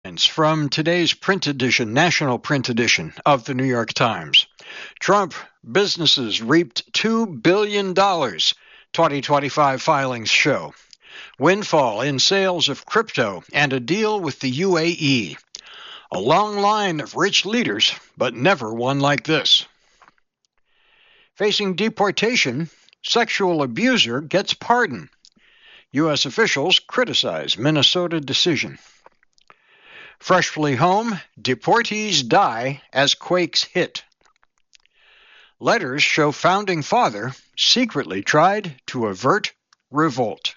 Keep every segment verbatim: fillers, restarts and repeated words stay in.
From today's print edition, national print edition of the New York Times. Trump businesses reaped two billion dollars, twenty twenty-five filings show. Windfall in sales of crypto and a deal with the U A E. A long line of rich leaders, but never one like this. Facing deportation, sexual abuser gets pardon. U S officials criticize Minnesota decision. Freshly home, deportees die as quakes hit. Letters show founding father secretly tried to avert revolt.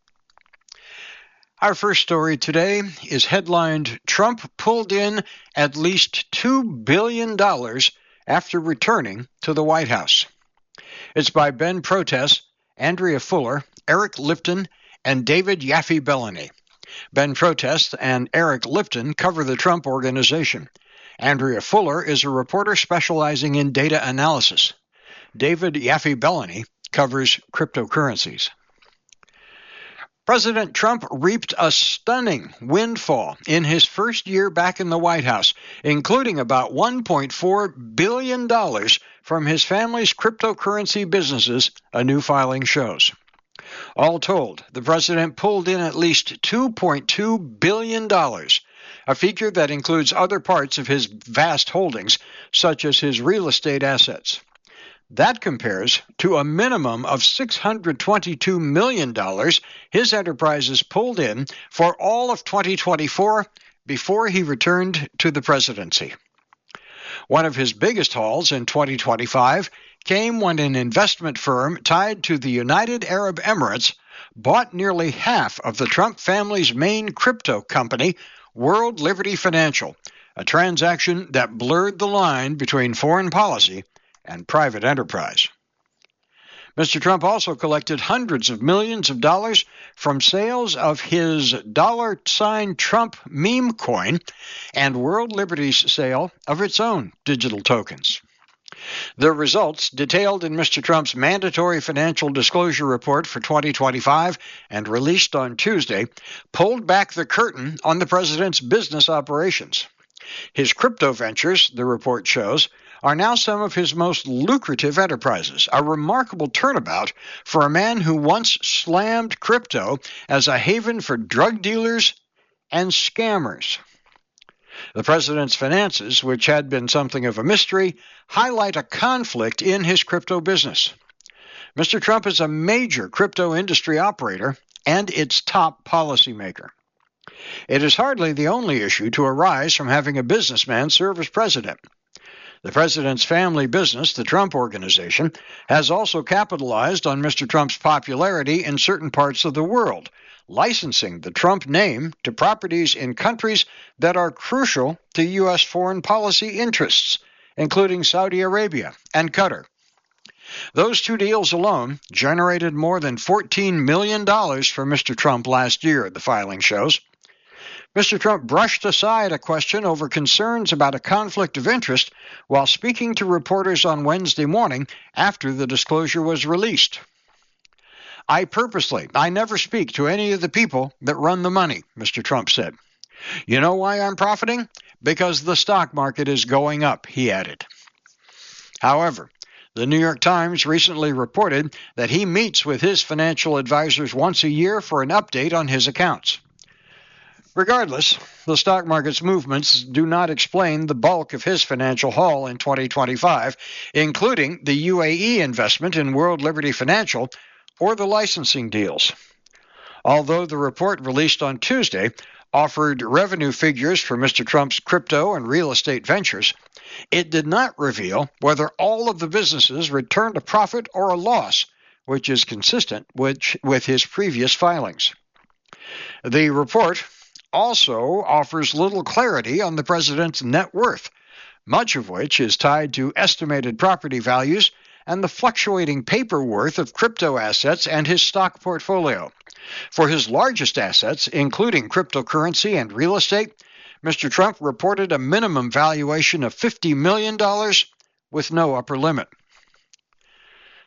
Our first story today is headlined, Trump pulled in at least two billion dollars after returning to the White House. It's by Ben Protess, Andrea Fuller, Eric Lipton, and David Yaffe-Bellany. Ben Protess and Eric Lipton cover the Trump Organization. Andrea Fuller is a reporter specializing in data analysis. David Yaffe-Bellany covers cryptocurrencies. President Trump reaped a stunning windfall in his first year back in the White House, including about one point four billion dollars from his family's cryptocurrency businesses, a new filing shows. All told, the president pulled in at least two point two billion dollars, a figure that includes other parts of his vast holdings, such as his real estate assets. That compares to a minimum of six hundred twenty-two million dollars his enterprises pulled in for all of twenty twenty-four before he returned to the presidency. One of his biggest hauls in twenty twenty-five came when an investment firm tied to the United Arab Emirates bought nearly half of the Trump family's main crypto company, World Liberty Financial, a transaction that blurred the line between foreign policy and private enterprise. Mister Trump also collected hundreds of millions of dollars from sales of his dollar sign Trump meme coin and World Liberty's sale of its own digital tokens. The results, detailed in Mister Trump's mandatory financial disclosure report for twenty twenty-five and released on Tuesday, pulled back the curtain on the president's business operations. His crypto ventures, the report shows, are now some of his most lucrative enterprises, a remarkable turnabout for a man who once slammed crypto as a haven for drug dealers and scammers. The president's finances, which had been something of a mystery, highlight a conflict in his crypto business. Mister Trump is a major crypto industry operator and its top policymaker. It is hardly the only issue to arise from having a businessman serve as president. The president's family business, the Trump Organization, has also capitalized on Mister Trump's popularity in certain parts of the world, licensing the Trump name to properties in countries that are crucial to U S foreign policy interests, including Saudi Arabia and Qatar. Those two deals alone generated more than fourteen million dollars for Mister Trump last year, the filing shows. Mister Trump brushed aside a question over concerns about a conflict of interest while speaking to reporters on Wednesday morning after the disclosure was released. I purposely, I never speak to any of the people that run the money, Mister Trump said. You know why I'm profiting? Because the stock market is going up, he added. However, the New York Times recently reported that he meets with his financial advisors once a year for an update on his accounts. Regardless, the stock market's movements do not explain the bulk of his financial haul in twenty twenty-five, including the U A E investment in World Liberty Financial or the licensing deals. Although the report released on Tuesday offered revenue figures for Mister Trump's crypto and real estate ventures, it did not reveal whether all of the businesses returned a profit or a loss, which is consistent with, with his previous filings. The report also offers little clarity on the president's net worth, much of which is tied to estimated property values and the fluctuating paper worth of crypto assets and his stock portfolio. For his largest assets, including cryptocurrency and real estate, Mister Trump reported a minimum valuation of fifty million dollars with no upper limit.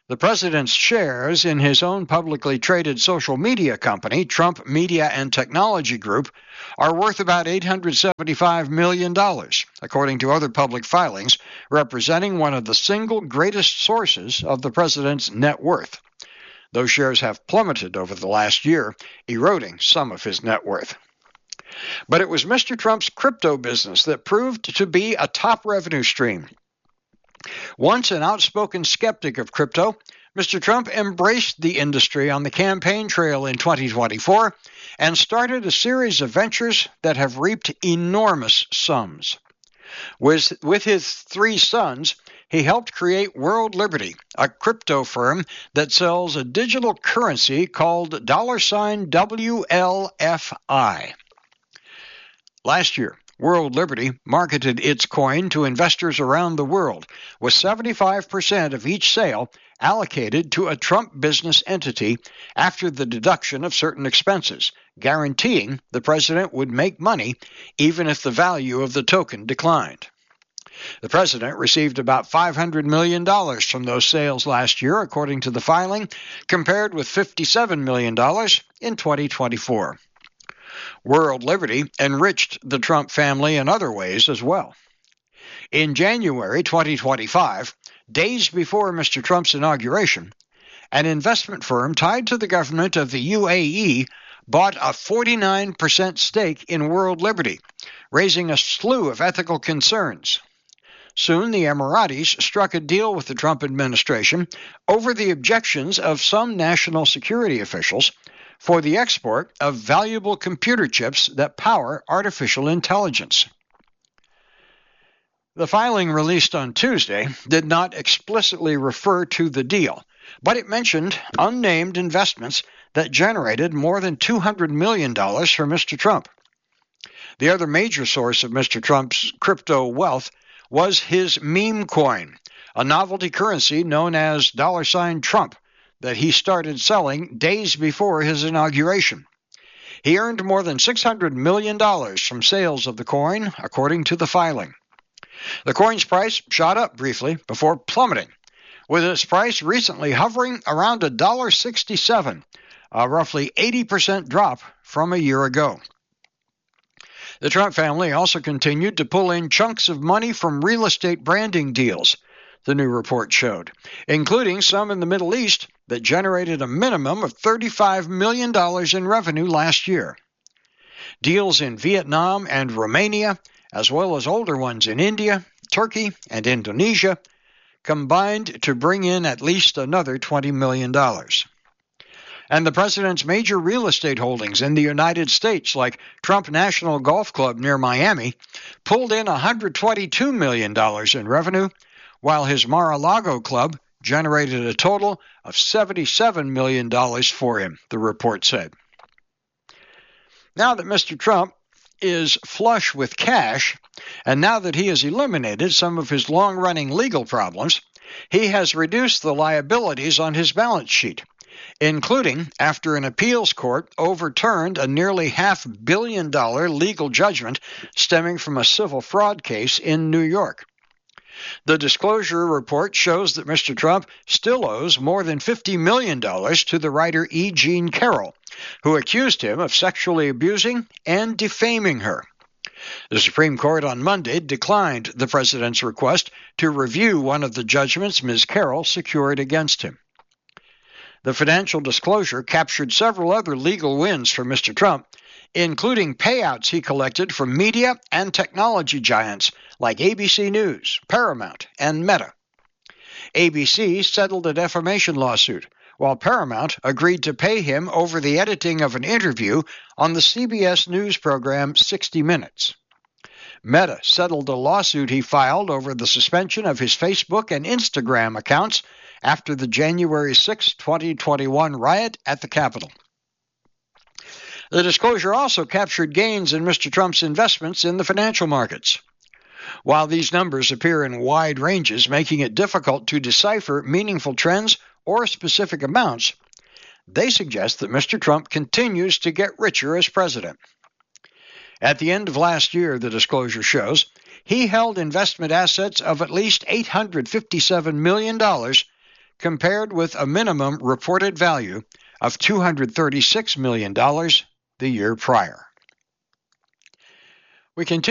The president's shares in his own publicly traded social media company, Trump Media and Technology Group, are worth about eight hundred seventy-five million dollars, according to other public filings, representing one of the single greatest sources of the president's net worth. Those shares have plummeted over the last year, eroding some of his net worth. But it was Mister Trump's crypto business that proved to be a top revenue stream. Once an outspoken skeptic of crypto, Mister Trump embraced the industry on the campaign trail in twenty twenty-four and started a series of ventures that have reaped enormous sums. With, with his three sons, he helped create World Liberty, a crypto firm that sells a digital currency called dollar sign W L F I. Last year, World Liberty marketed its coin to investors around the world, with seventy-five percent of each sale allocated to a Trump business entity after the deduction of certain expenses, guaranteeing the president would make money even if the value of the token declined. The president received about five hundred million dollars from those sales last year, according to the filing, compared with fifty-seven million dollars in twenty twenty-four. World Liberty enriched the Trump family in other ways as well. In January twenty twenty-five, days before Mister Trump's inauguration, an investment firm tied to the government of the U A E bought a forty-nine percent stake in World Liberty, raising a slew of ethical concerns. Soon, the Emiratis struck a deal with the Trump administration over the objections of some national security officials for the export of valuable computer chips that power artificial intelligence. The filing released on Tuesday did not explicitly refer to the deal, but it mentioned unnamed investments that generated more than two hundred million dollars for Mister Trump. The other major source of Mister Trump's crypto wealth was his meme coin, a novelty currency known as dollar sign Trump, that he started selling days before his inauguration. He earned more than six hundred million dollars from sales of the coin, according to the filing. The coin's price shot up briefly before plummeting, with its price recently hovering around one dollar sixty-seven, a roughly eighty percent drop from a year ago. The Trump family also continued to pull in chunks of money from real estate branding deals, the new report showed, including some in the Middle East that generated a minimum of thirty-five million dollars in revenue last year. Deals in Vietnam and Romania, as well as older ones in India, Turkey, and Indonesia, combined to bring in at least another twenty million dollars. And the president's major real estate holdings in the United States, like Trump National Golf Club near Miami, pulled in one hundred twenty-two million dollars in revenue, while his Mar-a-Lago club generated a total of seventy-seven million dollars for him, the report said. Now that Mister Trump is flush with cash, and now that he has eliminated some of his long-running legal problems, he has reduced the liabilities on his balance sheet, including after an appeals court overturned a nearly half billion dollar legal judgment stemming from a civil fraud case in New York. The disclosure report shows that Mister Trump still owes more than fifty million dollars to the writer E. Jean Carroll, who accused him of sexually abusing and defaming her. The Supreme Court on Monday declined the president's request to review one of the judgments Miz Carroll secured against him. The financial disclosure captured several other legal wins for Mister Trump, including payouts he collected from media and technology giants like A B C News, Paramount, and Meta. A B C settled a defamation lawsuit, while Paramount agreed to pay him over the editing of an interview on the C B S News program sixty minutes. Meta settled a lawsuit he filed over the suspension of his Facebook and Instagram accounts after the January sixth, twenty twenty-one riot at the Capitol. The disclosure also captured gains in Mister Trump's investments in the financial markets. While these numbers appear in wide ranges, making it difficult to decipher meaningful trends or specific amounts, they suggest that Mister Trump continues to get richer as president. At the end of last year, the disclosure shows, he held investment assets of at least eight hundred fifty-seven million dollars, compared with a minimum reported value of two hundred thirty-six million dollars the year prior. We continue